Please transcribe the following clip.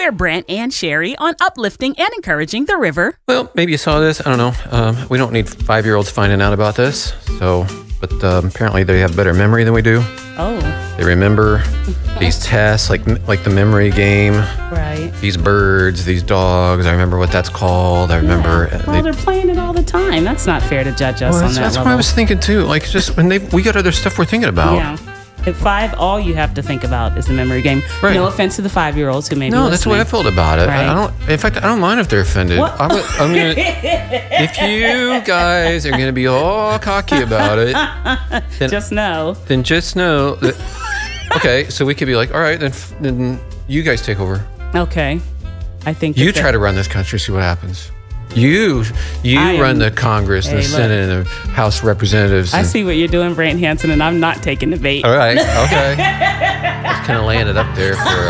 Inspire Brent and Sherry on uplifting and encouraging the river. Well, maybe you saw this. I don't know. We don't need 5-year-olds finding out about this. But apparently they have better memory than we do. Oh. They remember these tests, like the memory game. Right. These birds, these dogs. I remember what that's called. I remember. Well, they're playing it all the time. That's not fair to judge us on that That's level. what I was thinking too. Like, just when we got other stuff we're thinking about. Yeah. At 5, all you have to think about is the memory game. Right. No offense to the 5-year-olds who may be No, that's the way I felt about it. Right. In fact, I don't mind if they're offended. What? If you guys are going to be all cocky about it, then just know that. Okay, so we could be like, all right, then you guys take over. Okay. I think You try to run this country, see what happens. You run the Congress, the Senate, and the House of Representatives. I see what you're doing, Brant Hansen, and I'm not taking the bait. All right, okay. Just kind of laying it up there for